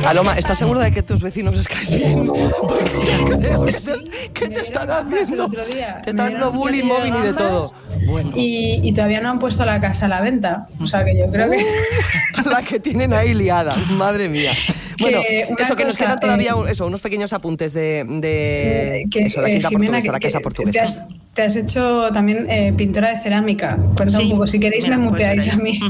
Paloma, ¿estás seguro de que tus vecinos les caes bien? ¿Qué te están haciendo? Te están dando bullying, móvil y de todo. Bueno. Y todavía no han puesto la casa a la venta. O sea que yo creo que... La que tienen ahí liada, madre mía. Bueno, eso, que nos quedan todavía unos pequeños apuntes de la quinta Jimena, portuguesa, la casa portuguesa. Te has hecho también pintora de cerámica. Cuenta un poco, si queréis me muteáis a mí.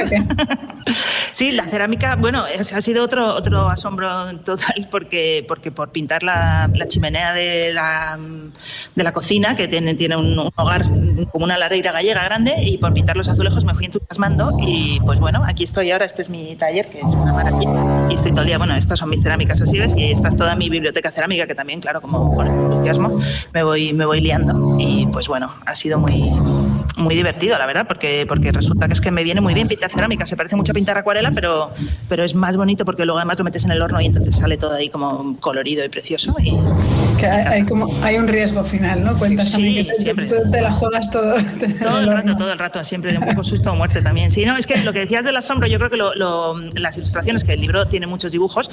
Sí, la cerámica, bueno, ha sido otro asombro total porque por pintar la chimenea de la cocina, que tiene un hogar como una lareira gallega grande, y por pintar los azulejos me fui entusiasmando y pues bueno, aquí estoy ahora. Este es mi taller, que es una maravilla, y estoy todo el día, bueno, estas son mis cerámicas así, ¿ves? Y esta es toda mi biblioteca cerámica, que también, claro, como con entusiasmo me voy liando. Y pues bueno, ha sido muy, muy divertido, la verdad, porque resulta que es que me viene muy bien pintar cerámica. Se parece mucho a pintar acuarela, pero es más bonito porque luego además lo metes en el horno y entonces sale todo ahí como colorido y precioso. Y que hay un riesgo final, ¿no? Cuentas sí, también que siempre. Te la juegas todo el rato, siempre un poco susto o muerte también. Sí, no, es que lo que decías del asombro, yo creo que las ilustraciones, que el libro tiene muchos dibujos,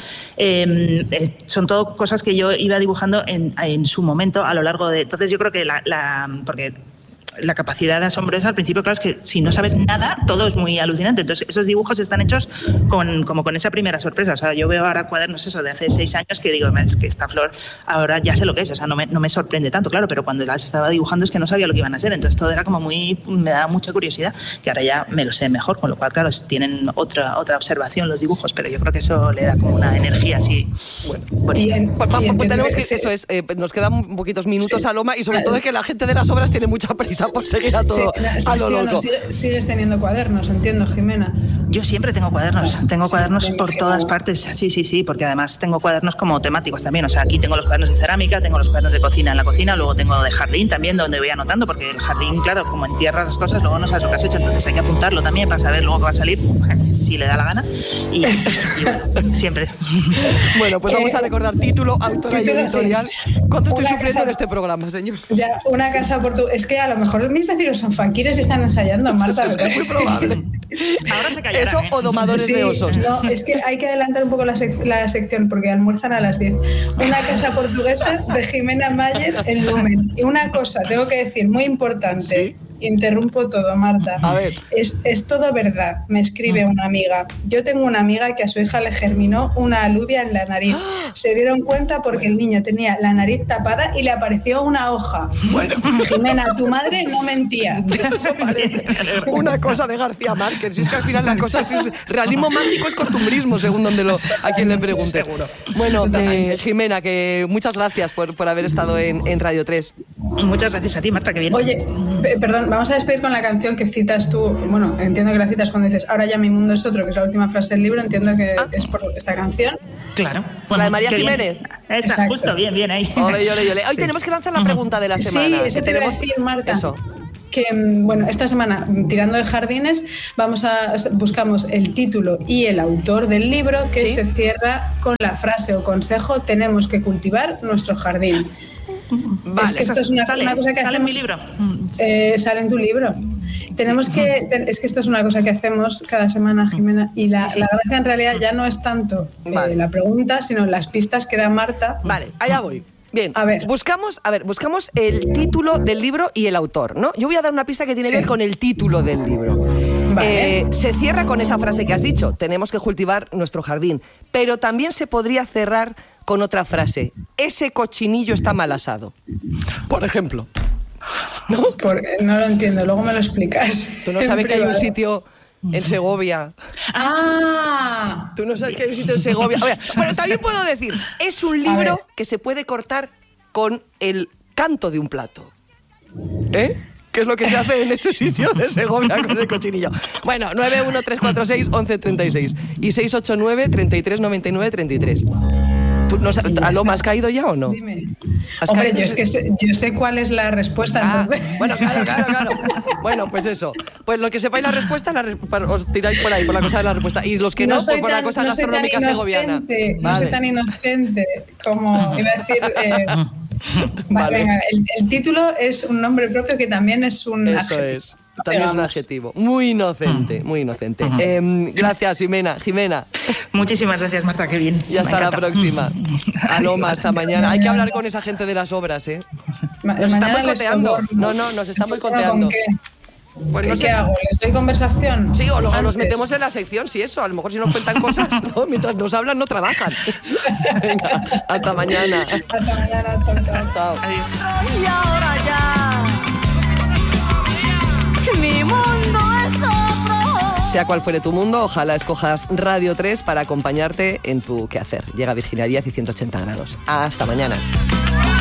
son todo cosas que yo iba dibujando en su momento a lo largo de... Entonces yo creo que porque la capacidad de asombro es, al principio, claro, es que si no sabes nada, todo es muy alucinante. Entonces esos dibujos están hechos como con esa primera sorpresa. O sea, yo veo ahora cuadernos de hace 6 años que digo, es que esta flor ahora ya sé lo que es. O sea, no me sorprende tanto, claro, pero cuando las estaba dibujando es que no sabía lo que iban a ser. Entonces todo era como me daba mucha curiosidad, que ahora ya me lo sé mejor, con lo cual, claro, tienen otra observación los dibujos, pero yo creo que eso le da como una energía así. Bueno, pues tenemos que eso es, nos quedan poquitos minutos, sí. Saloma, y sobre todo es que la gente de las obras tiene mucha prisa por seguir a todo a lo loco. Sigues teniendo cuadernos, entiendo, Jimena. Yo siempre tengo cuadernos, cuadernos por todas partes. Sí, porque además tengo cuadernos como temáticos también. O sea, aquí tengo los cuadernos de cerámica, tengo los cuadernos de cocina en la cocina, luego tengo de jardín también, donde voy anotando, porque el jardín, claro, como entierras las cosas, luego no sabes lo que has hecho, entonces hay que apuntarlo también para saber luego qué va a salir, si le da la gana. Y bueno, siempre. Bueno, pues vamos a recordar título, autora y editorial. Sí. ¿Cuánto estoy sufriendo en este programa, señor? Ya, una casa portuguesa. Es que a lo mejor mis vecinos son faquires y están ensayando, Marta. Es muy probable. Ahora se callarán, eso o domadores de osos. No, es que hay que adelantar un poco la sección porque almuerzan a las 10. Una casa portuguesa de Jimena Mayer en Lumen. Y una cosa, tengo que decir, muy importante. ¿Sí? Interrumpo todo, Marta. A ver. Es todo verdad, me escribe una amiga. Yo tengo una amiga que a su hija le germinó una alubia en la nariz. Se dieron cuenta porque el niño tenía la nariz tapada y le apareció una hoja. Bueno. Jimena, tu madre no mentía. Eso parece una cosa de García Márquez. Si es que al final la cosa es realismo mágico, es costumbrismo, según a quien le pregunte. Seguro. Bueno, Jimena, que muchas gracias por haber estado en Radio 3. Muchas gracias a ti, Marta, que bien. Oye, perdón, vamos a despedir con la canción que citas tú. Bueno, entiendo que la citas cuando dices ahora ya mi mundo es otro, que es la última frase del libro. Entiendo que es por esta canción. Claro. ¿Por la de María Jiménez? Esa, exacto. Justo, bien ahí. Ole. Hoy tenemos que lanzar la pregunta de la semana. Sí, eso te iba a decir, Marta. Eso. Que, bueno, esta semana, tirando de jardines, buscamos el título y el autor del libro, que se cierra con la frase o consejo: tenemos que cultivar nuestro jardín. Vale, es que esto es una cosa que sale hacemos. En mi libro. Sale en tu libro. Tenemos que. Es que esto es una cosa que hacemos cada semana, Jimena, y la gracia en realidad ya no es tanto la pregunta, sino las pistas que da Marta. Vale, allá voy. Bien, buscamos el título del libro y el autor, ¿no? Yo voy a dar una pista que tiene que ver con el título del libro. Vale. Se cierra con esa frase que has dicho: tenemos que cultivar nuestro jardín. Pero también se podría cerrar con otra frase: ese cochinillo está mal asado. Por ejemplo. ¿No? No lo entiendo, luego me lo explicas. ¿Tú no sabes que hay un sitio en Segovia? ¡Ah! ¿Tú no sabes que hay un sitio en Segovia? Bueno, también puedo decir, es un libro que se puede cortar con el canto de un plato. ¿Eh? ¿Qué es lo que se hace en ese sitio de Segovia con el cochinillo? Bueno, 913461136 y 689-3399-33. ¿Aloma, has caído ya o no? Dime. Hombre, yo sé cuál es la respuesta. Entonces. Bueno, claro. Bueno, pues eso. Pues lo que sepáis la respuesta, os tiráis por ahí, por la cosa de la respuesta. Y los que no pues por la cosa gastronómica segoviana. No soy tan inocente como iba a decir... Vale. Venga, el título es un nombre propio que también es un eso adjetivo. Es. también es un adjetivo. Muy inocente, muy inocente. Gracias, Jimena. Muchísimas gracias, Marta, qué bien. Y hasta la próxima. Aloma, hasta mañana. Hay que hablar con esa gente de las obras, ¿eh? Nos están boicoteando. No, nos están boicoteando. Pues no sé. ¿Qué hago? ¿Les doy conversación? Sí, o luego nos metemos en la sección, sí, eso. A lo mejor si nos cuentan cosas, ¿no? Mientras nos hablan, no trabajan. Venga, hasta mañana. Hasta mañana, chao. Adiós. Y ahora ya, mi mundo es otro. Sea cual fuere tu mundo, ojalá escojas Radio 3 para acompañarte en tu quehacer. Llega Virginia Díaz y 180 grados. Hasta mañana.